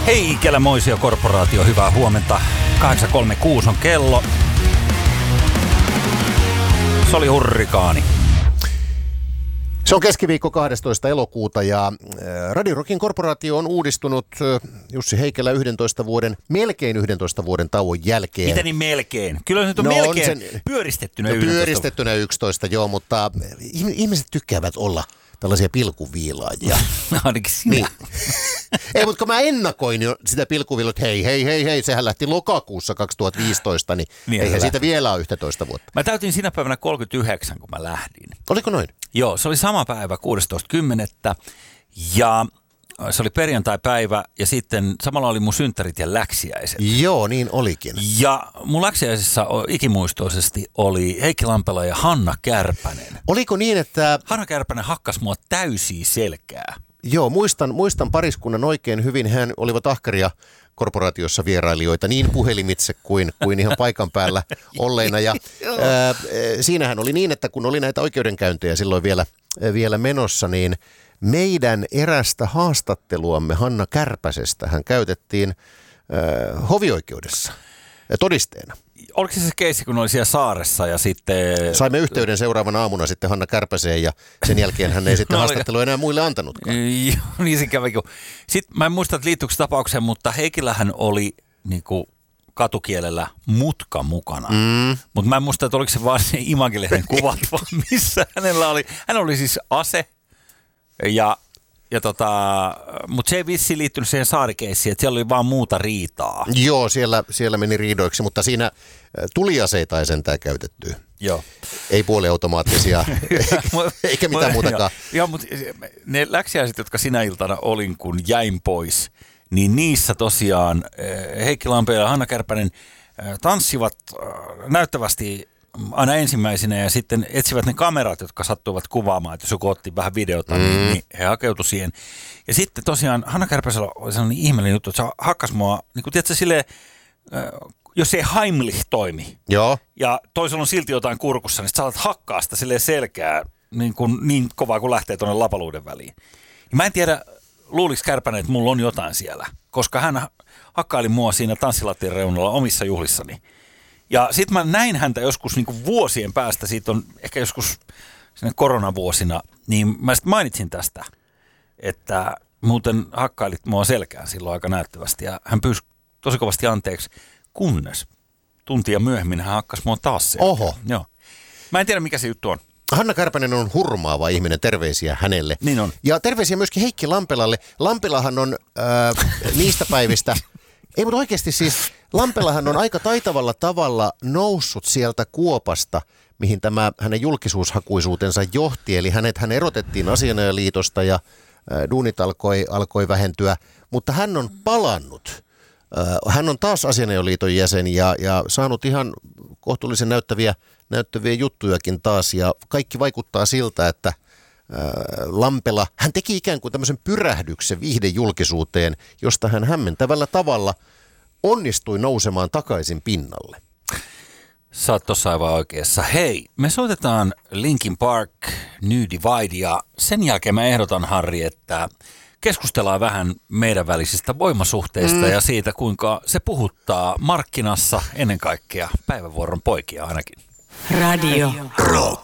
Hei, Kelemoisio Korporaatio, hyvää huomenta. 8.36 on kello. Se oli hurrikaani. Se on keskiviikko 12. elokuuta ja Radio Rockin korporaatio on uudistunut Jussi Heikelä melkein 11 vuoden tauon jälkeen. Mitä niin melkein? Kyllä se nyt on melkein pyöristettynä 11. Pyöristettynä 11, joo, mutta ihmiset tykkäävät olla tällaisia pilkuviilaajia. Ainakin sinä. Niin. Ei, mutta kun mä ennakoin jo sitä pilkuviilua, että hei, sehän lähti lokakuussa 2015, niin eihän siitä vielä ole 11 vuotta. Mä täytin sinä päivänä 39, kun mä lähdin. Oliko noin? Joo, se oli sama päivä, 16.10. Ja se oli perjantai-päivä ja sitten samalla oli mun synttärit ja läksiäiset. Joo, niin olikin. Ja mun läksiäisessä ikimuistoisesti oli Heikki Lampela ja Hanna Kärpänen. Oliko niin, että Hanna Kärpänen hakkas mua täysiä selkää? Joo, muistan pariskunnan oikein hyvin. Hän olivat ahkaria korporaatiossa vierailijoita niin puhelimitse kuin ihan paikan päällä olleina. Ja siinähän oli niin, että kun oli näitä oikeudenkäyntejä silloin vielä menossa, niin meidän erästä haastatteluamme Hanna Kärpäsestä hän käytettiin hovioikeudessa todisteena. Oliko se keissi, kun oli siellä saaressa ja sitten saimme yhteyden seuraavana aamuna sitten Hanna Kärpäseen ja sen jälkeen hän ei sitten haastattelua enää muille antanutkaan. Joo, niin se kävi. Sitten mä en muista, että liittyykö se tapaukseen, mutta Heikillähän oli niinku katukielellä mutka mukana. Mutta mä en muista, että oliko se vaan se Imagilehden kuvat, vaan missä hänellä oli. Hän oli siis ase mutta se ei vissiin liittynyt siihen saarikeissiin, että siellä oli vaan muuta riitaa. Joo, siellä meni riidoiksi, mutta siinä tuliaseita ei sentään käytetty. Joo. Ei puoliautomaattisia, eikä mitään muutakaan. Joo, mutta ne läksiäiset, jotka sinä iltana olin, kun jäin pois, niin niissä tosiaan Heikki Lampela ja Hanna Kärpänen tanssivat näyttävästi aina ensimmäisenä ja sitten etsivät ne kamerat, jotka sattuivat kuvaamaan, että jos joku otti vähän videota, niin he hakeutuivat siihen. Ja sitten tosiaan Hanna Kärpäsellä oli sellainen ihmeellinen juttu, että se hakkas mua, niin kuin tiedätkö silleen, jos ei Heimlich toimi. Joo. Ja toisella on silti jotain kurkussa, niin sä alat hakkaa sitä silleen selkää niin kovaa, kun lähtee tuonne lapaluuden väliin. Ja mä en tiedä, luuliks Kärpänen, että mulla on jotain siellä, koska hän hakkaili mua siinä tanssilattian reunalla omissa juhlissani. Ja sitten mä näin häntä joskus niin kuin vuosien päästä, siitä on ehkä joskus sinne koronavuosina, niin mä sitten mainitsin tästä, että muuten hakkailit mua selkään silloin aika näyttävästi. Ja hän pyysi tosi kovasti anteeksi, kunnes tuntia myöhemmin hän hakkasi mua taas selkään. Oho. Joo. Mä en tiedä, mikä se juttu on. Hanna Kärpänen on hurmaava ihminen, terveisiä hänelle. Niin on. Ja terveisiä myöskin Heikki Lampelalle. Lampelahan on niistä päivistä, ei mutta oikeasti siis, Lampelahan on aika taitavalla tavalla noussut sieltä kuopasta, mihin tämä hänen julkisuushakuisuutensa johti. Eli hän erotettiin Asianajaliitosta ja duunit alkoi vähentyä, mutta hän on palannut. Hän on taas Asianajaliiton jäsen ja saanut ihan kohtuullisen näyttäviä juttujakin taas. Ja kaikki vaikuttaa siltä, että Lampela, hän teki ikään kuin tämmöisen pyrähdyksen viihdejulkisuuteen, josta hän hämmentävällä tavalla onnistui nousemaan takaisin pinnalle. Sä oot tossa aivan oikeassa. Hei, me soitetaan Linkin Park, New Divide ja sen jälkeen mä ehdotan, Harri, että keskustellaan vähän meidän välisistä voimasuhteista ja siitä, kuinka se puhuttaa markkinassa ennen kaikkea päivävuoron poikia ainakin. Radio Rock.